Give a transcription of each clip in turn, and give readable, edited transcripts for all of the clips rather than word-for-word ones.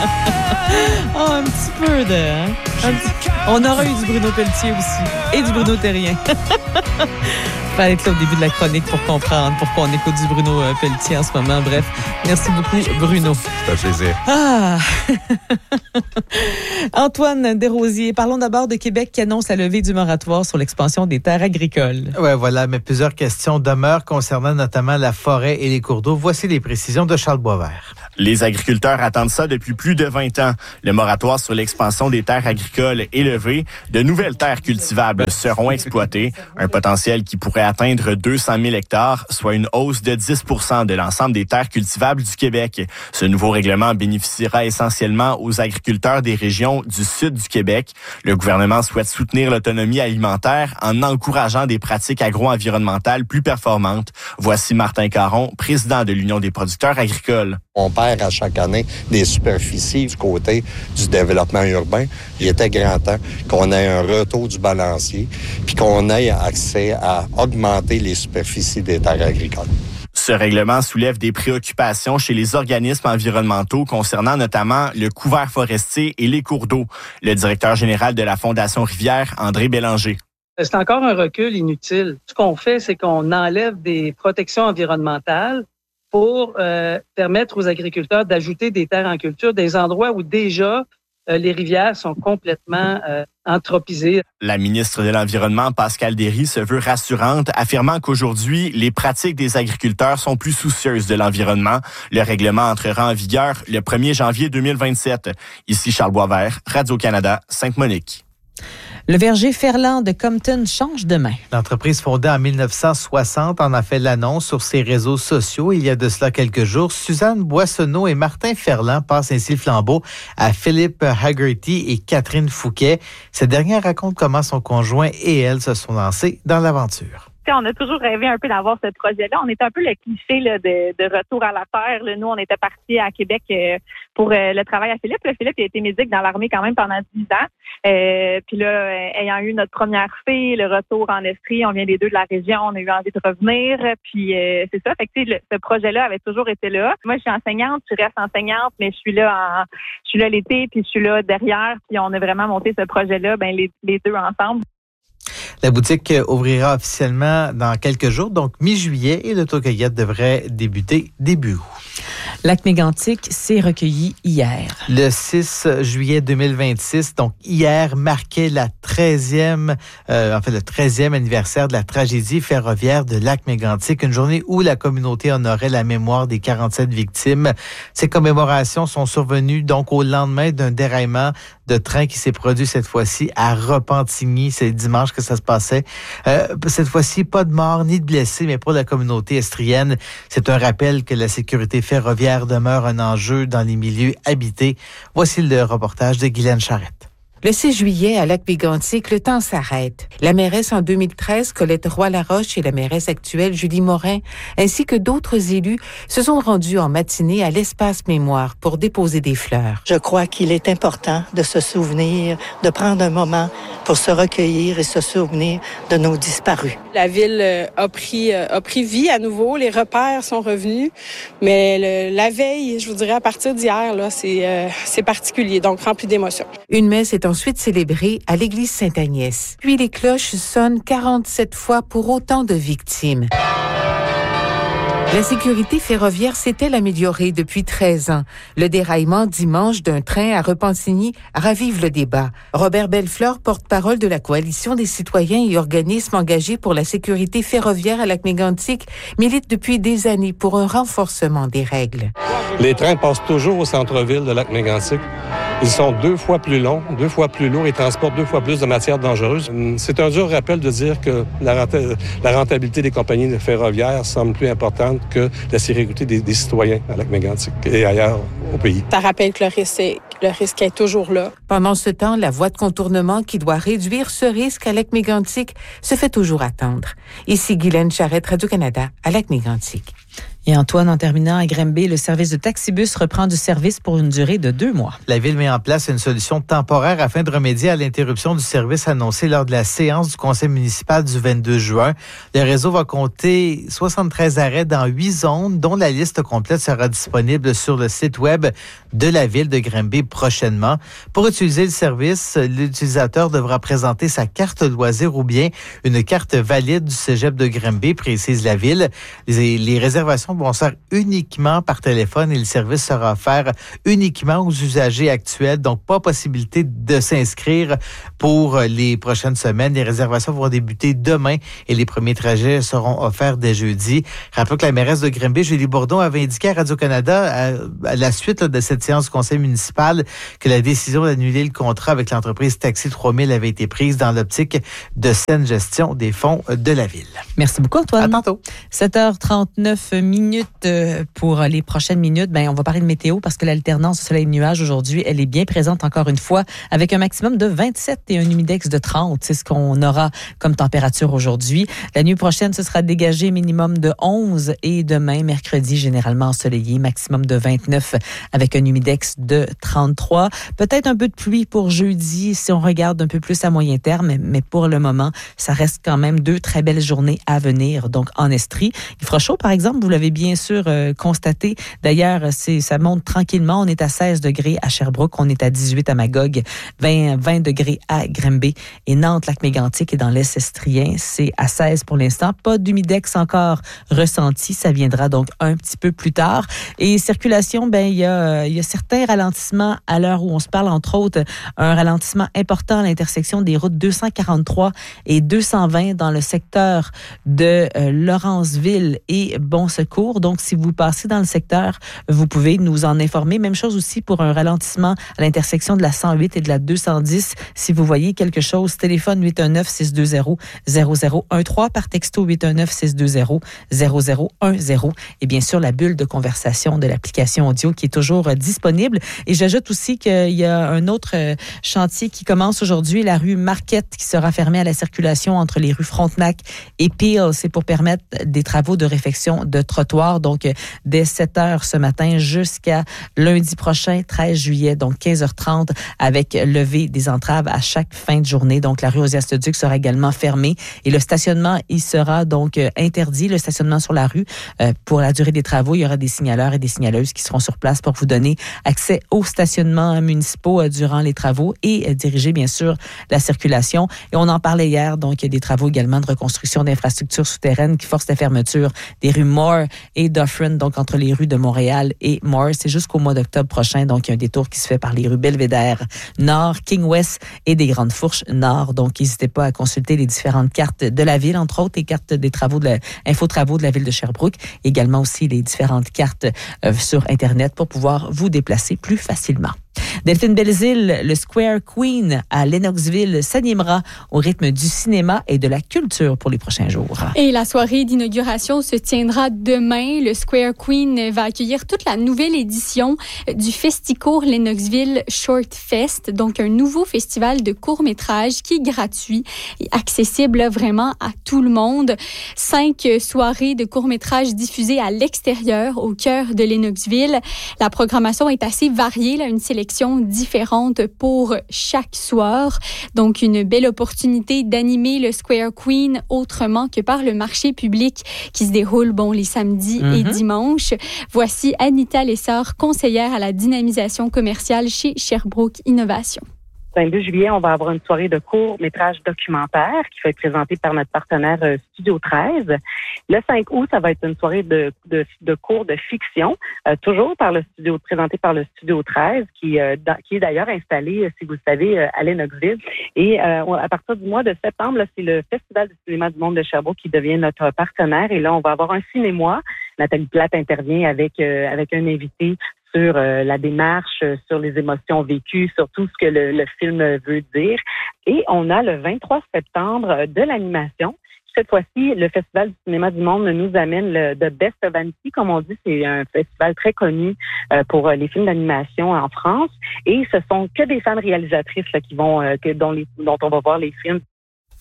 Oh, un petit peu de... Hein? On aura eu du Bruno Pelletier aussi. Et du Bruno Terrien. Fallait être là au début de la chronique pour comprendre pourquoi on écoute du Bruno Pelletier en ce moment. Bref, merci beaucoup, Bruno. C'est un plaisir. Ah! Antoine Desrosiers, parlons d'abord de Québec qui annonce la levée du moratoire sur l'expansion des terres agricoles. Oui, voilà, mais plusieurs questions demeurent concernant notamment la forêt et les cours d'eau. Voici les précisions de Charles Boisvert. Les agriculteurs attendent ça depuis plus de 20 ans. Le moratoire sur l'expansion des terres agricoles est levé. De nouvelles terres cultivables seront exploitées. Un potentiel qui pourrait atteindre 200 000 hectares, soit une hausse de 10 % de l'ensemble des terres cultivables du Québec. Ce nouveau règlement bénéficiera essentiellement aux agriculteurs des régions du sud du Québec. Le gouvernement souhaite soutenir l'autonomie alimentaire en encourageant des pratiques agro-environnementales plus performantes. Voici Martin Caron, président de l'Union des producteurs agricoles. On perd à chaque année des superficies du côté du développement urbain. Il était grand temps qu'on ait un retour du balancier puis qu'on ait accès à augmenter les superficies des terres agricoles. Ce règlement soulève des préoccupations chez les organismes environnementaux concernant notamment le couvert forestier et les cours d'eau. Le directeur général de la Fondation Rivière, André Bélanger. C'est encore un recul inutile. Ce qu'on fait, c'est qu'on enlève des protections environnementales pour permettre aux agriculteurs d'ajouter des terres en culture, des endroits où déjà les rivières sont complètement anthropisées. La ministre de l'Environnement, Pascale Derry, se veut rassurante, affirmant qu'aujourd'hui, les pratiques des agriculteurs sont plus soucieuses de l'environnement. Le règlement entrera en vigueur le 1er janvier 2027. Ici Charles Boisvert, Radio-Canada, Sainte-Monique. Le verger Ferland de Compton change de main. L'entreprise fondée en 1960 en a fait l'annonce sur ses réseaux sociaux il y a de cela quelques jours. Suzanne Boissonneau et Martin Ferland passent ainsi le flambeau à Philippe Haggerty et Catherine Fouquet. Cette dernière raconte comment son conjoint et elle se sont lancés dans l'aventure. On a toujours rêvé un peu d'avoir ce projet-là. On était un peu le cliché là, de retour à la terre. Là. Nous, on était partis à Québec pour le travail à Philippe. Là, Philippe il a été médic dans l'armée quand même pendant 10 ans. Puis là, ayant eu notre première fille, le retour en Estrie, on vient les deux de la région, on a eu envie de revenir. Puis c'est ça. Fait que ce projet-là avait toujours été là. Moi, je suis enseignante, je reste enseignante, mais je suis là l'été, puis je suis là derrière. Puis on a vraiment monté ce projet-là, les deux ensemble. La boutique ouvrira officiellement dans quelques jours, donc mi-juillet, et l'autocueillette devrait débuter début août. Lac-Mégantic s'est recueilli hier. Le 6 juillet 2026, donc hier, marquait le 13e anniversaire de la tragédie ferroviaire de Lac-Mégantic, une journée où la communauté honorait la mémoire des 47 victimes. Ces commémorations sont survenues donc au lendemain d'un déraillement de train qui s'est produit cette fois-ci à Repentigny. C'est dimanche que ça se passait. Cette fois-ci, pas de morts ni de blessés, mais pour la communauté estrienne, c'est un rappel que la sécurité ferroviaire demeure un enjeu dans les milieux habités. Voici le reportage de Guylaine Charette. Le 6 juillet, à Lac-Mégantic, le temps s'arrête. La mairesse en 2013, Colette Roy-Laroche, et la mairesse actuelle, Julie Morin, ainsi que d'autres élus, se sont rendus en matinée à l'espace mémoire pour déposer des fleurs. Je crois qu'il est important de se souvenir, de prendre un moment pour se recueillir et se souvenir de nos disparus. La ville a pris vie à nouveau, les repères sont revenus, mais la veille, je vous dirais à partir d'hier, là, c'est particulier, donc rempli d'émotions. Une messe est ensuite célébrée à l'église Sainte-Agnès. Puis les cloches sonnent 47 fois pour autant de victimes. La sécurité ferroviaire s'est-elle améliorée depuis 13 ans? Le déraillement dimanche d'un train à Repentigny ravive le débat. Robert Bellefleur, porte-parole de la Coalition des citoyens et organismes engagés pour la sécurité ferroviaire à Lac-Mégantic, milite depuis des années pour un renforcement des règles. Les trains passent toujours au centre-ville de Lac-Mégantic. Ils sont 2 fois plus longs, 2 fois plus lourds et transportent 2 fois plus de matières dangereuses. C'est un dur rappel de dire que la rentabilité des compagnies ferroviaires semble plus importante que la sécurité des citoyens à Lac-Mégantic et ailleurs au pays. Ça rappelle que le risque est toujours là. Pendant ce temps, la voie de contournement qui doit réduire ce risque à Lac-Mégantic se fait toujours attendre. Ici Guylaine Charette, Radio-Canada, à Lac-Mégantic. Et Antoine, en terminant à Granby, le service de taxibus reprend du service pour une durée de 2 mois. La Ville met en place une solution temporaire afin de remédier à l'interruption du service annoncée lors de la séance du conseil municipal du 22 juin. Le réseau va compter 73 arrêts dans 8 zones, dont la liste complète sera disponible sur le site web de la Ville de Granby prochainement. Pour utiliser le service, l'utilisateur devra présenter sa carte loisir ou bien une carte valide du cégep de Granby, précise la Ville. Les réservations vont se faire uniquement par téléphone et le service sera offert uniquement aux usagers actuels. Donc, pas possibilité de s'inscrire pour les prochaines semaines. Les réservations vont débuter demain et les premiers trajets seront offerts dès jeudi. Rappelons que la mairesse de Granby, Julie Bourdon, avait indiqué à Radio-Canada, à la suite de cette séance du conseil municipal, que la décision d'annuler le contrat avec l'entreprise Taxi 3000 avait été prise dans l'optique de saine gestion des fonds de la Ville. Merci beaucoup, Antoine. À tantôt. 7h39 minutes pour les prochaines minutes. On va parler de météo parce que l'alternance soleil-nuage aujourd'hui, elle est bien présente encore une fois avec un maximum de 27 et un humidex de 30. C'est ce qu'on aura comme température aujourd'hui. La nuit prochaine, ce sera dégagé minimum de 11 et demain, mercredi, généralement ensoleillé, maximum de 29 avec un humidex de 33. Peut-être un peu de pluie pour jeudi si on regarde un peu plus à moyen terme, mais pour le moment, ça reste quand même 2 très belles journées à venir, donc en Estrie. Il fera chaud, par exemple, vous l'avez bien sûr constaté. D'ailleurs, ça monte tranquillement. On est à 16 degrés à Sherbrooke, on est à 18 à Magog, 20 degrés à Granby et Nantes, Lac-Mégantic et dans l'Est estrien, c'est à 16 pour l'instant. Pas d'humidex encore ressenti, ça viendra donc un petit peu plus tard. Et circulation, il y a certains ralentissements à l'heure où on se parle, entre autres, un ralentissement important à l'intersection des routes 243 et 220 dans le secteur de Lawrenceville et Bon-Secours. Donc, si vous passez dans le secteur, vous pouvez nous en informer. Même chose aussi pour un ralentissement à l'intersection de la 108 et de la 210. Si vous voyez quelque chose, téléphone 819-620-0013 par texto 819-620-0010 et bien sûr la bulle de conversation de l'application audio qui est toujours disponible. Et j'ajoute aussi qu'il y a un autre chantier qui commence aujourd'hui, la rue Marquette qui sera fermée à la circulation entre les rues Frontenac et Peel. C'est pour permettre des travaux de réfection de trottoir. Donc, dès 7 heures ce matin jusqu'à lundi prochain, 13 juillet, donc 15h30, avec levée des entraves à chaque fin de journée. Donc, la rue Osias-le-Duc sera également fermée et le stationnement, il sera donc interdit, le stationnement sur la rue. Pour la durée des travaux, il y aura des signaleurs et des signaleuses qui seront sur place pour vous donner accès aux stationnements municipaux durant les travaux et diriger, bien sûr, la circulation. Et on en parlait hier, donc il y a des travaux également de reconstruction d'infrastructures souterraines qui forcent la fermeture des rues Moore et Dufferin, donc entre les rues de Montréal et Moore. C'est jusqu'au mois d'octobre prochain, donc il y a un détour qui se fait par les rues Belvédère Nord, King West et des Grandes Fourches Nord. Donc, n'hésitez pas à consulter les différentes cartes de la ville, entre autres les cartes des travaux infotravaux de la ville de Sherbrooke, également aussi les différentes cartes sur Internet pour pouvoir vous déplacer plus facilement. Delphine Belzile, le Square Queen à Lennoxville s'animera au rythme du cinéma et de la culture pour les prochains jours. Et la soirée d'inauguration se tiendra demain. Le Square Queen va accueillir toute la nouvelle édition du Festicourt Lennoxville Short Fest, donc un nouveau festival de courts-métrages qui est gratuit et accessible vraiment à tout le monde. 5 soirées de courts-métrages diffusées à l'extérieur, au cœur de Lennoxville. La programmation est assez variée, là, une sélection différentes pour chaque soir. Donc, une belle opportunité d'animer le Square Queen autrement que par le marché public qui se déroule, les samedis et dimanches. Voici Anita Lessard, conseillère à la dynamisation commerciale chez Sherbrooke Innovation. Le 22 juillet, on va avoir une soirée de court-métrage documentaire qui va être présentée par notre partenaire Studio 13. Le 5 août, ça va être une soirée de cours de fiction, toujours présentée par le Studio 13, qui est d'ailleurs installé, si vous le savez, à Lennoxville. Et à partir du mois de septembre, là, c'est le Festival du cinéma du monde de Sherbrooke qui devient notre partenaire. Et là, on va avoir un cinémois. Nathalie Plate intervient avec un invité sur la démarche, sur les émotions vécues, sur tout ce que le film veut dire. Et on a le 23 septembre de l'animation. Cette fois-ci, le Festival du cinéma du monde nous amène le The Best of Vanity, comme on dit. C'est un festival très connu pour les films d'animation en France. Et ce sont que des femmes réalisatrices là, dont on va voir les films.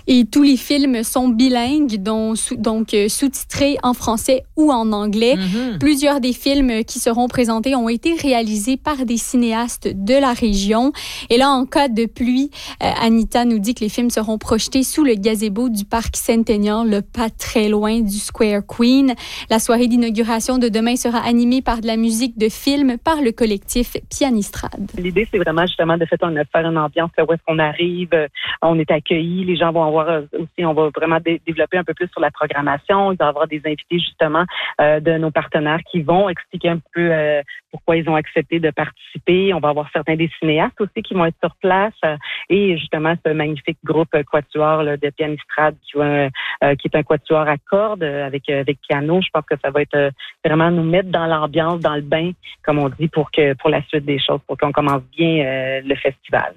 Et tous les films sont bilingues, donc sous-titrés en français ou en anglais. Plusieurs des films qui seront présentés ont été réalisés par des cinéastes de la région. Et là, en cas de pluie, Anita nous dit que les films seront projetés sous le gazebo du parc Centennial, pas très loin du Square Queen. La soirée d'inauguration de demain sera animée par de la musique de film par le collectif Pianistrade. L'idée, c'est vraiment justement de faire une ambiance où est-ce qu'on arrive, on est accueillis, les gens vont avoir aussi, on va vraiment développer un peu plus sur la programmation, il va y avoir des invités justement de nos partenaires qui vont expliquer un peu pourquoi ils ont accepté de participer. On va avoir certains des cinéastes aussi qui vont être sur place et justement ce magnifique groupe quatuor là, de Pianistrade qui est un quatuor à cordes avec piano. Je pense que ça va être vraiment nous mettre dans l'ambiance, dans le bain, comme on dit, pour la suite des choses, pour qu'on commence bien le festival.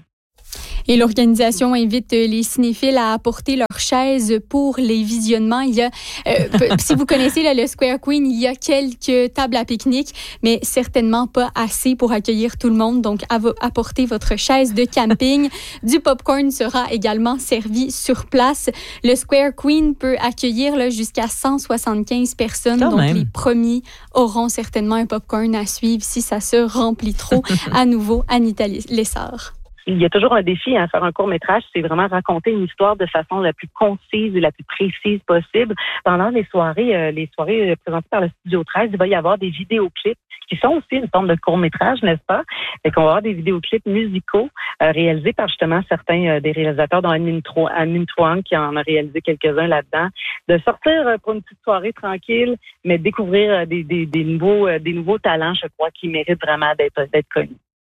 Et l'organisation invite les cinéphiles à apporter leurs chaises pour les visionnements. Il y a, si vous connaissez le Square Queen, il y a quelques tables à pique-nique, mais certainement pas assez pour accueillir tout le monde. Donc, apportez votre chaise de camping. Du popcorn sera également servi sur place. Le Square Queen peut accueillir jusqu'à 175 personnes. Quand donc, même. Les premiers auront certainement un popcorn à suivre si ça se remplit trop. À nouveau, Anita Lessard. Il y a toujours un défi à faire un court-métrage, c'est vraiment raconter une histoire de façon la plus concise et la plus précise possible. Pendant les soirées présentées par le Studio 13, il va y avoir des vidéoclips qui sont aussi une forme de court-métrage, n'est-ce pas? Et qu'on va avoir des vidéoclips musicaux réalisés par justement certains des réalisateurs, dont Amin Trouang qui en a réalisé quelques-uns là-dedans. De sortir pour une petite soirée tranquille, mais découvrir des nouveaux talents, je crois, qui méritent vraiment d'être connus.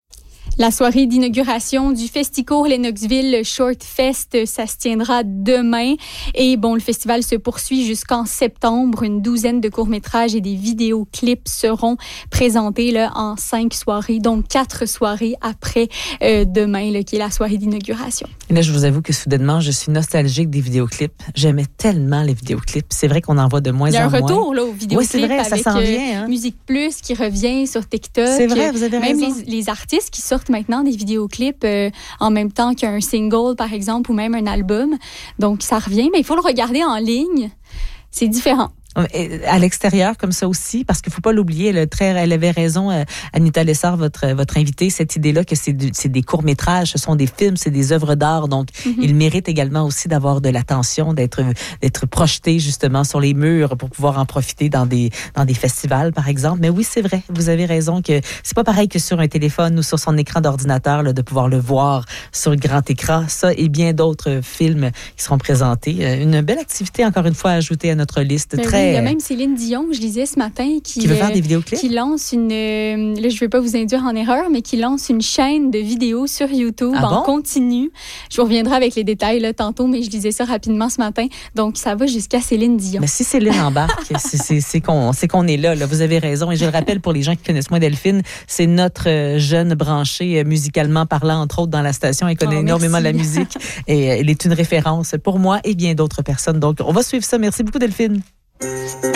La soirée d'inauguration du Festicourt Lennoxville Short Fest, ça se tiendra demain. Et bon, le festival se poursuit jusqu'en septembre. Une douzaine de courts-métrages et des vidéoclips seront présentés là, en 5 soirées, donc 4 soirées après demain, là, qui est la soirée d'inauguration. Et là, je vous avoue que soudainement, je suis nostalgique des vidéoclips. J'aimais tellement les vidéoclips. C'est vrai qu'on en voit de moins en moins. Il y a un retour là, aux vidéoclips. Oui, c'est vrai, ça s'en vient. Musique Plus qui revient sur TikTok. C'est vrai, vous avez raison. Même les artistes qui sortent maintenant des vidéoclips en même temps qu'un single, par exemple, ou même un album. Donc, ça revient, mais il faut le regarder en ligne. C'est différent. À l'extérieur, comme ça aussi, parce qu'il faut pas l'oublier, elle avait raison, Anita Lessard, votre invitée, cette idée-là que c'est des courts-métrages, ce sont des films, c'est des œuvres d'art, donc ils méritent également aussi d'avoir de l'attention, d'être projetés justement sur les murs pour pouvoir en profiter dans des festivals, par exemple. Mais oui, c'est vrai, vous avez raison que c'est pas pareil que sur un téléphone ou sur son écran d'ordinateur là, de pouvoir le voir sur le grand écran. Ça et bien d'autres films qui seront présentés. Une belle activité, encore une fois, à ajouter à notre liste. Il y a même Céline Dion, je lisais ce matin, qui veut faire des vidéoclips, qui lance là, je ne veux pas vous induire en erreur, mais qui lance une chaîne de vidéos sur YouTube continu. Je vous reviendrai avec les détails là, tantôt, mais je lisais ça rapidement ce matin. Donc, ça va jusqu'à Céline Dion. Mais si Céline embarque, c'est qu'on est là. Vous avez raison. Et je le rappelle pour les gens qui connaissent moins Delphine, c'est notre jeune branchée musicalement parlant, entre autres, dans la station. Elle connaît énormément la musique et elle est une référence pour moi et bien d'autres personnes. Donc, on va suivre ça. Merci beaucoup, Delphine.